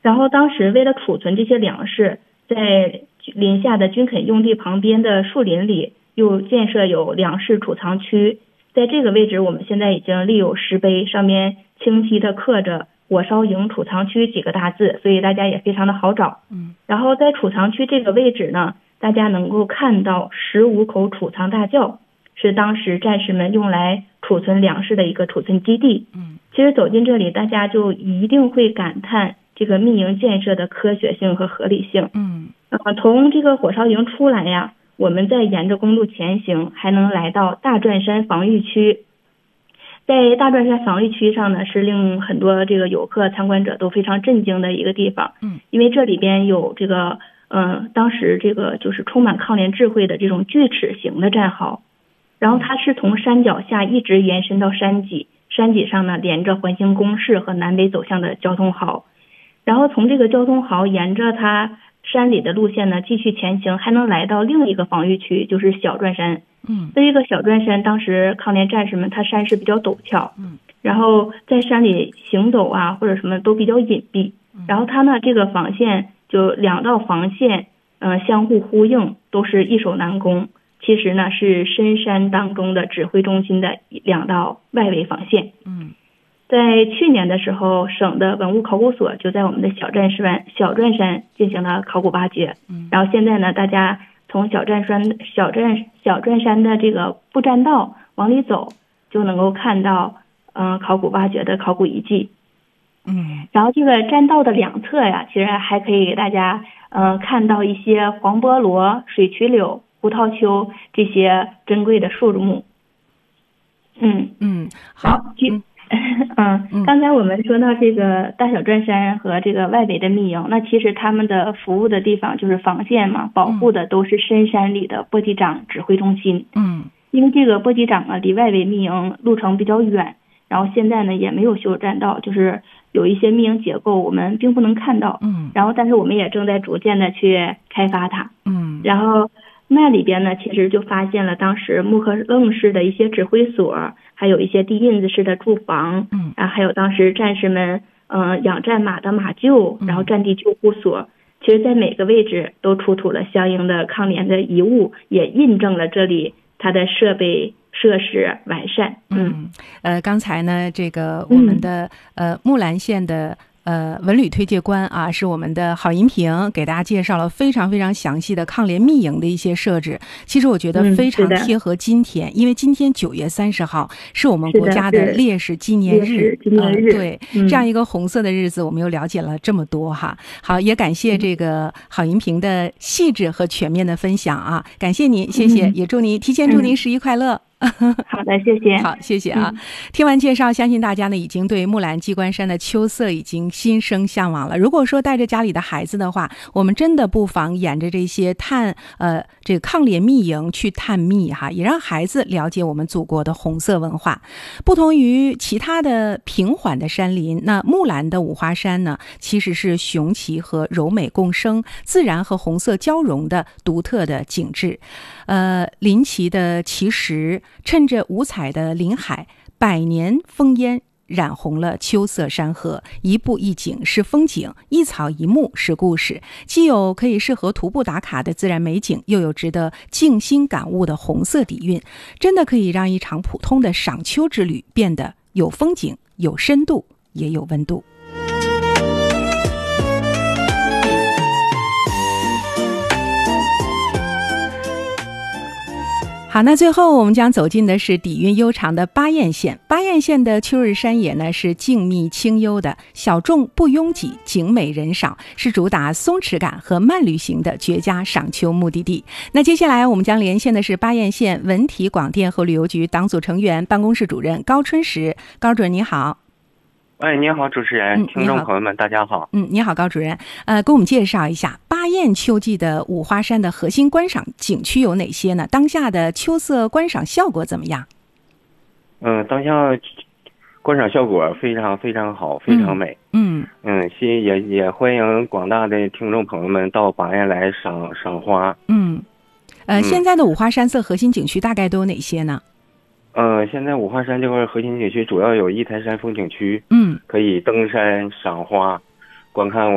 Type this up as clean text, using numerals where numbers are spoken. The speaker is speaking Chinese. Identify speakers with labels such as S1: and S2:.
S1: 然后当时为了储存这些粮食，在临下的军垦用地旁边的树林里又建设有粮食储藏区。在这个位置，我们现在已经立有石碑，上面清晰的刻着火烧营储藏区几个大字，所以大家也非常的好找。然后在储藏区这个位置呢，大家能够看到15口储藏大窖，是当时战士们用来储存粮食的一个储存基地。其实走进这里，大家就一定会感叹这个密营建设的科学性和合理性。从这个火烧营出来呀，我们再沿着公路前行，还能来到大转山防御区。在大转山防御区上呢，是令很多这个游客参观者都非常震惊的一个地方。因为这里边有这个当时这个就是充满抗联智慧的这种锯齿形的战壕，然后它是从山脚下一直延伸到山脊，山脊上呢连着环形工事和南北走向的交通壕，然后从这个交通壕沿着它山里的路线呢继续前行，还能来到另一个防御区，就是小转山。这个小转山当时抗联战士们它山势比较陡峭，然后在山里行走啊或者什么都比较隐蔽，然后它呢这个防线就2道防线相互呼应，都是易守难攻，其实呢是深山当中的指挥中心的2道外围防线。在去年的时候，省的文物考古所就在我们的小转山进行了考古挖掘。然后现在呢，大家从小转山的这个步栈道往里走，就能够看到考古挖掘的考古遗迹。然后这个栈道的2侧呀，其实还可以给大家看到一些黄菠萝、水曲柳、胡桃丘这些珍贵的树木。
S2: 好。
S1: 刚才我们说到这个大小转山和这个外围的密营，那其实他们的服务的地方就是防线嘛，保护的都是深山里的簸箕掌指挥中心。因为这个簸箕掌啊离外围密营路程比较远，然后现在呢也没有修栈道，就是有一些密营结构我们并不能看到。然后但是我们也正在逐渐的去开发它。然后那里边呢其实就发现了当时木克楞式的一些指挥所，还有一些地印子式的住房，还有当时战士们养战马的马厩，然后战地救护所，其实在每个位置都出土了相应的抗联的遗物，也印证了这里它的设备设施完善。
S2: 刚才呢这个我们的木兰县的文旅推介官啊，是我们的郝银平，给大家介绍了非常非常详细的抗联密营的一些设置。其实我觉得非常贴合今天，因为今天9月30号是我们国家的烈士纪念日。对，这样一个红色的日子，我们又了解了这么多哈。好，也感谢这个郝银平的细致和全面的分享啊，感谢您，谢谢，也提前祝您11快乐。
S1: 好的，谢谢。
S2: 好，谢谢啊。听完介绍，相信大家呢已经对木兰机关山的秋色已经心生向往了。如果说带着家里的孩子的话，我们真的不妨沿着这些这个抗联密营去探秘哈，也让孩子了解我们祖国的红色文化。不同于其他的平缓的山林，那木兰的五花山呢，其实是雄奇和柔美共生，自然和红色交融的独特的景致。林奇的奇石趁着五彩的林海，百年烽烟染红了秋色山河，一步一景是风景，一草一木是故事，既有可以适合徒步打卡的自然美景，又有值得静心感悟的红色底蕴，真的可以让一场普通的赏秋之旅变得有风景、有深度，也有温度。好，那最后我们将走进的是底蕴悠长的巴彦县。巴彦县的秋日山野呢是静谧清幽的，小众不拥挤，景美人少，是主打松弛感和慢旅行的绝佳赏秋目的地。那接下来我们将连线的是巴彦县文体广电和旅游局党组成员、办公室主任高春实。高主任你好。
S3: 你好，主持人，听众朋友们，大家好。
S2: 你好，高主任。给我们介绍一下巴彦秋季的五花山的核心观赏景区有哪些呢？当下的秋色观赏效果怎么样？
S3: 当下观赏效果非常非常好，非常美。也欢迎广大的听众朋友们到巴彦来赏花。
S2: 现在的五花山色核心景区大概都有哪些呢？
S3: 现在五花山这块核心景区主要有一台山风景区，可以登山赏花，观看